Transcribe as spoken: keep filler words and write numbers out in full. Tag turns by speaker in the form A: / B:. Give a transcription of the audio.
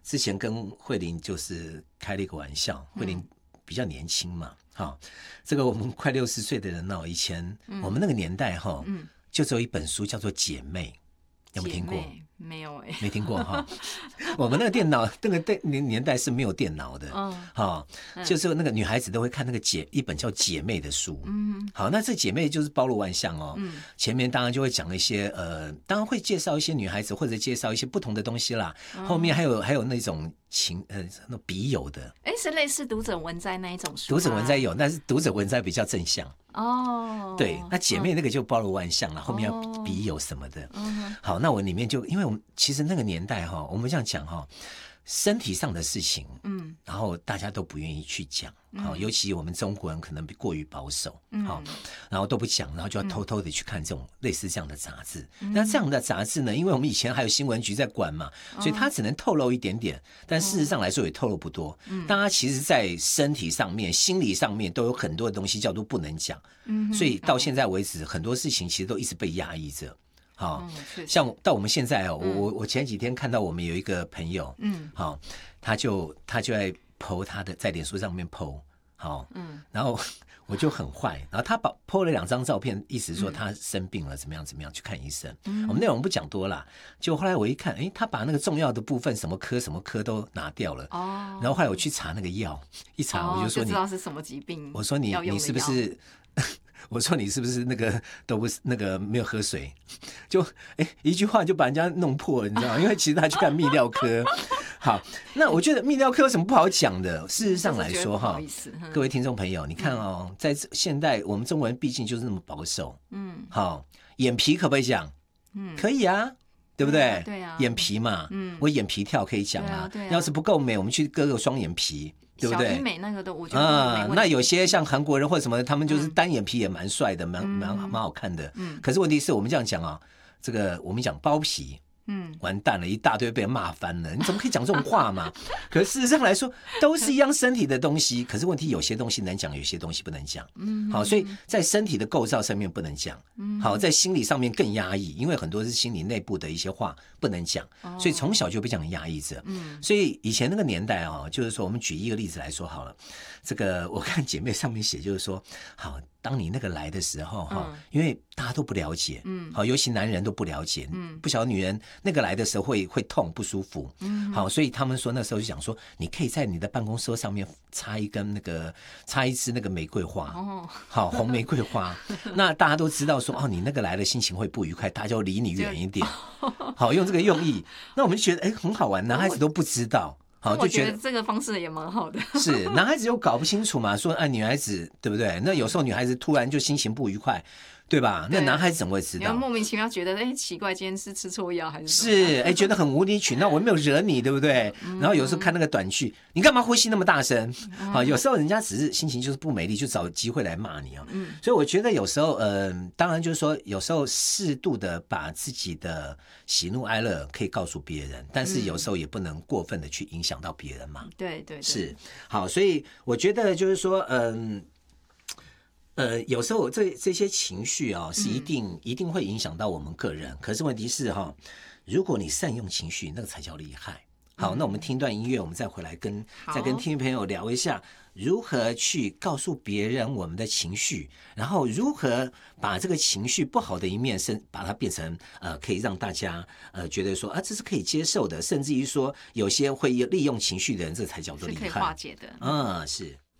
A: 之前跟慧玲就是开了一个玩笑，慧玲比较年轻嘛，哈、嗯，这个我们快六十岁的人哦，以前、嗯、我们那个年代哈、嗯，就只有一本书叫做《姐妹》，有没有听过？
B: 没有哎、欸，
A: 没听过哈。我们那个电脑那个年代是没有电脑的，嗯，好，就是那个女孩子都会看那个姐一本叫《姐妹》的书，嗯，好，那这姐妹就是包罗万象哦，嗯，前面当然就会讲一些呃，当然会介绍一些女孩子或者介绍一些不同的东西啦，嗯、后面还有还有那种情呃那笔友的，
B: 哎，是类似读者文摘那一种书，
A: 读者文摘有，但是读者文摘比较正向。
B: 哦，
A: 对，那姐妹那个就包罗万象了，哦、后面要笔友什么的。嗯、好，那我里面就因为我们其实那个年代哈，我们这样讲哈，身体上的事情，嗯，然后大家都不愿意去讲，好、嗯，尤其我们中国人可能过于保守，好、嗯，然后都不讲，然后就要偷偷的去看这种类似这样的杂志。嗯、那这样的杂志呢，因为我们以前还有新闻局在管嘛，所以它只能透露一点点，但事实上来说也透露不多。嗯，大家其实在身体上面、心理上面都有很多的东西叫做不能讲，嗯，所以到现在为止，很多事情其实都一直被压抑着。好、嗯，像到我们现在哦，嗯、我我前几天看到我们有一个朋友，嗯，好，他就他就在 po 他的在脸书上面 po， 好，嗯，然后我就很坏，然后他把 po 了两张照片，意思说他生病了，怎么样怎么样去看医生。嗯、我们内容不讲多啦，结果后来我一看，哎，他把那个重要的部分，什么科什么科都拿掉了。哦，然后后来我去查那个药，一查我就说你、
B: 哦、就知道是什么疾病。
A: 我说你你是不是？我说你是不是那个都不是那个没有喝水，就哎一句话就把人家弄破了，你知道吗？因为其实他去看泌尿科。好，那我觉得泌尿科有什么不好讲的？事实上来说哈，各位听众朋友，你看哦，嗯、在现代我们中国人毕竟就是那么保守，嗯，好，眼皮可不可以讲？嗯，可以啊。对不对？对啊，
B: 对啊，
A: 眼皮嘛，嗯，我眼皮跳可以讲啊。要是不够美，我们去割个双眼皮，对不对？
B: 小医美那个都我觉得啊、
A: 嗯，那有些像韩国人或者什么，他们就是单眼皮也蛮帅的，蛮蛮蛮好看的。嗯，可是问题是我们这样讲啊，这个我们讲包皮。嗯，完蛋了，一大堆被人骂翻了。你怎么可以讲这种话嘛？可是事实上来说，都是一样身体的东西。可是问题有些东西能讲，有些东西不能讲。嗯，好，所以在身体的构造上面不能讲。嗯，好，在心理上面更压抑，因为很多是心理内部的一些话不能讲，所以从小就被这样压抑着。嗯，所以以前那个年代啊，就是说，我们举一个例子来说好了。这个我看姐妹上面写，就是说，好。当你那个来的时候哈，嗯、因为大家都不了解，嗯，好，尤其男人都不了解，嗯，不晓得女人那个来的时候会会痛不舒服，嗯，好，所以他们说那时候就讲说，你可以在你的办公桌上面插一根那个插一支那个玫瑰花，哦，好，红玫瑰花，那大家都知道说哦，你那个来的心情会不愉快，大家就离你远一点，好，用这个用意，那我们就觉得哎很好玩，男孩子都不知道。好，
B: 就觉得这个方式也蛮好的。
A: 是，男孩子又搞不清楚嘛，说啊，女孩子对不对？那有时候女孩子突然就心情不愉快，对吧？那男孩子怎么会知道？
B: 你莫名其妙觉得，哎，奇怪，今天是吃错药还是什么？
A: 是，哎，觉得很无理取闹，我没有惹你，对不对？嗯、然后有时候看那个短剧，你干嘛呼吸那么大声？嗯、啊，有时候人家只是心情就是不美丽，就找机会来骂你啊。嗯，所以我觉得有时候，嗯、呃，当然就是说，有时候适度的把自己的喜怒哀乐可以告诉别人，但是有时候也不能过分的去影响到别人嘛。
B: 嗯、对, 对对，
A: 是好，所以我觉得就是说，嗯。呃，有时候这这些情绪啊、哦，是一定、嗯、一定会影响到我们个人。可是问题是哈、哦，如果你善用情绪，那个才叫厉害。好，嗯、那我们听段音乐，我们再回来跟再跟听众朋友聊一下，如何去告诉别人我们的情绪，然后如何把这个情绪不好的一面，甚把它变成呃可以让大家呃觉得说啊这是可以接受的，甚至于说有些会利用情绪的人，这才叫做厉害，
B: 是可以化解的。
A: 嗯，是。